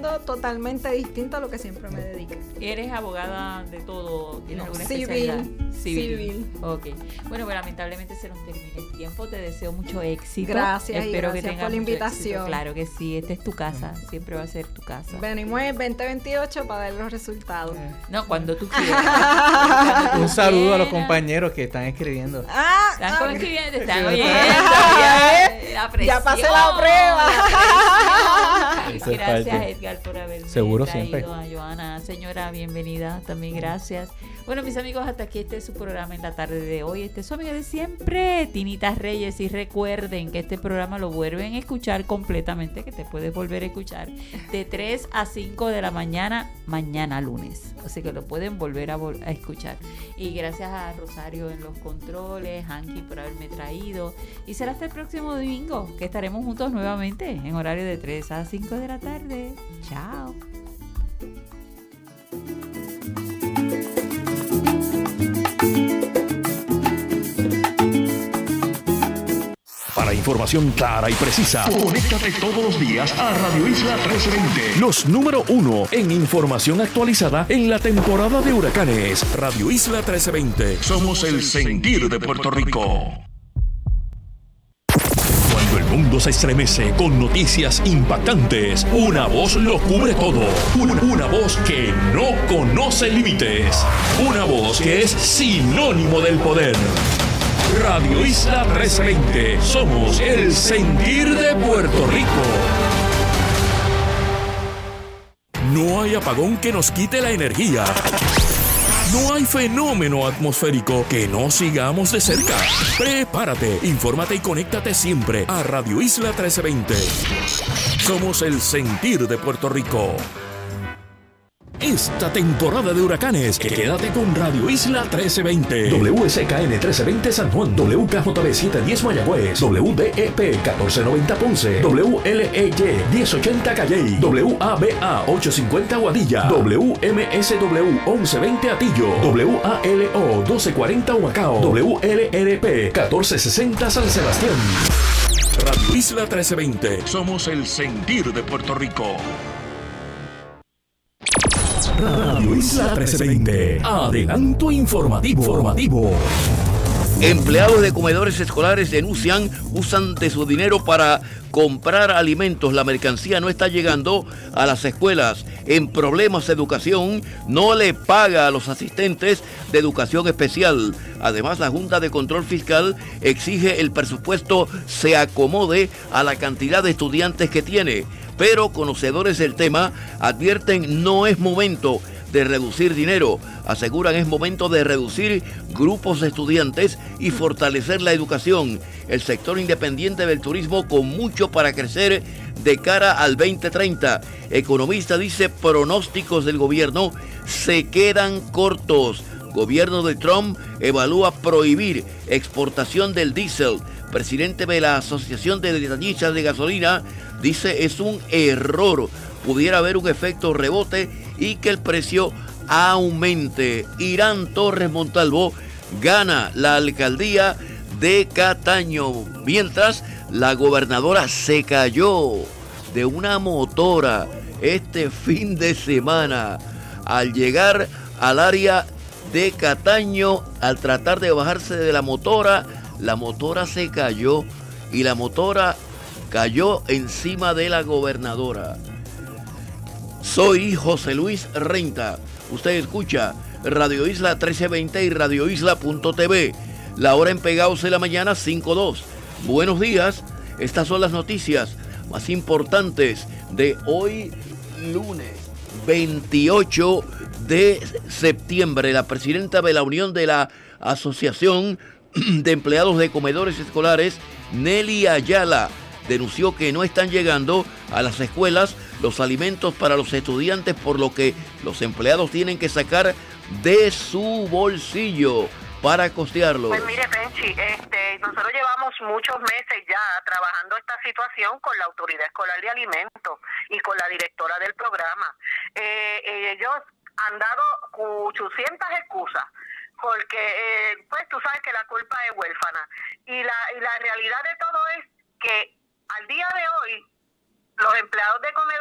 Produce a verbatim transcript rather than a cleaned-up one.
mundo totalmente distinto a lo que siempre me dediqué. ¿Eres abogada de todo? ¿Tienes No, alguna civil, especialidad? Civil. civil. Ok. Bueno, pues lamentablemente se nos termina el tiempo. Te deseo mucho éxito. Gracias, Espero y gracias que tengas por la mucho invitación. éxito. Claro que sí. Esta es tu casa. Siempre va a ser tu casa. Venimos en veinte veintiocho para dar los resultados. No, cuando tú quieras. Cuando tú Un saludo a los quieras. compañeros que están escribiendo. Ah, Están ah, escribiendo, están Sí. oyendo. Ya, Ya, la presión, ya pasé la prueba. la presión. Eso es Gracias, parte. Edgar, por haberme Seguro, traído siempre. a Johanna. Señora, bienvenida. También gracias. Bueno, mis amigos, hasta aquí este es su programa en la tarde de hoy. Este es su amiga de siempre, Tinita Reyes. Y recuerden que este programa lo vuelven a escuchar completamente, que te puedes volver a escuchar de tres a cinco de la mañana, mañana lunes. Así que lo pueden volver a, vol- a escuchar. Y gracias a Rosario en los controles, Hanky por haberme traído. Y será hasta el próximo domingo, que estaremos juntos nuevamente en horario de tres a cinco de la tarde. Chao. Para información clara y precisa, conéctate todos los días a Radio Isla trece veinte. Los número uno en información actualizada en la temporada de huracanes. Radio Isla trece veinte. Somos el sentir de Puerto Rico. Cuando el mundo se estremece con noticias impactantes, una voz lo cubre todo. Una, una voz que no conoce límites. Una voz que es sinónimo del poder. Radio Isla trece veinte. Somos el sentir de Puerto Rico. No hay apagón que nos quite la energía. No hay fenómeno atmosférico que no sigamos de cerca. Prepárate, infórmate y conéctate siempre a Radio Isla trece veinte. Somos el sentir de Puerto Rico. Esta temporada de huracanes, quédate con Radio Isla trece veinte. W S K N trece veinte San Juan, W K J B setecientos diez Mayagüez, W D E P catorce noventa Ponce, W L E Y diez ochenta Calley, W A B A ochocientos cincuenta Guadilla, W M S W once veinte Atillo, W A L O doce cuarenta Humacao, W L R P catorce sesenta San Sebastián. Radio Isla trece veinte. Somos el sentir de Puerto Rico. Radio Isla trece veinte. Adelanto informativo. Informativo. Empleados de comedores escolares denuncian usan de su dinero para comprar alimentos. La mercancía no está llegando a las escuelas. En problemas de educación no le paga a los asistentes de educación especial. Además, la Junta de Control Fiscal exige el presupuesto se acomode a la cantidad de estudiantes que tiene. Pero conocedores del tema advierten no es momento de reducir dinero. Aseguran es momento de reducir grupos de estudiantes y fortalecer la educación. El sector independiente del turismo con mucho para crecer de cara al veinte treinta. Economista dice pronósticos del gobierno se quedan cortos. Gobierno de Trump evalúa prohibir exportación del diésel. Presidente de la Asociación de Detallistas de Gasolina dice es un error. Pudiera haber un efecto rebote y que el precio aumente. Irán Torres Montalvo gana la alcaldía de Cataño, mientras la gobernadora se cayó de una motora este fin de semana al llegar al área de Cataño. Al tratar de bajarse de la motora, la motora se cayó y la motora cayó encima de la gobernadora. Soy José Luis Renta. Usted escucha Radio Isla trece veinte y Radio Isla punto t v. La hora en Pegados de la mañana, cinco dos. Buenos días. Estas son las noticias más importantes de hoy, lunes veintiocho de septiembre. La presidenta de la Unión de la Asociación de Empleados de Comedores Escolares, Nelly Ayala, denunció que no están llegando a las escuelas los alimentos para los estudiantes, por lo que los empleados tienen que sacar de su bolsillo para costearlo. Pues mire, Penchi, este, nosotros llevamos muchos meses ya trabajando esta situación con la Autoridad Escolar de Alimentos y con la directora del programa. Eh, eh, ellos han dado ochocientas excusas, porque eh, pues tú sabes que la culpa es huérfana. Y la, y la realidad de todo es que al día de hoy los empleados de comedores